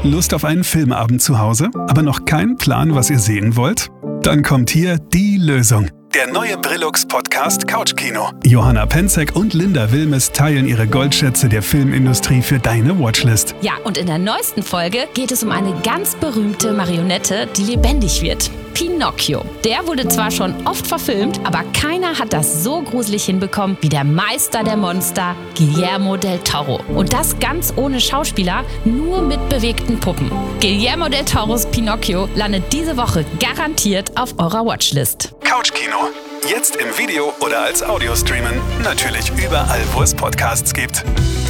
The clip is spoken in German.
Lust auf einen Filmabend zu Hause, aber noch keinen Plan, was ihr sehen wollt? Dann kommt hier die Lösung. Der neue Brillux-Podcast Couchkino. Johanna Penzek und Linda Wilmes teilen ihre Goldschätze der Filmindustrie für deine Watchlist. Ja, und in der neuesten Folge geht es um eine ganz berühmte Marionette, die lebendig wird. Pinocchio. Der wurde zwar schon oft verfilmt, aber keiner hat das so gruselig hinbekommen wie der Meister der Monster, Guillermo del Toro. Und das ganz ohne Schauspieler, nur mit bewegten Puppen. Guillermo del Toros Pinocchio landet diese Woche garantiert auf eurer Watchlist. Couchkino. Jetzt im Video oder als Audio streamen. Natürlich überall, wo es Podcasts gibt.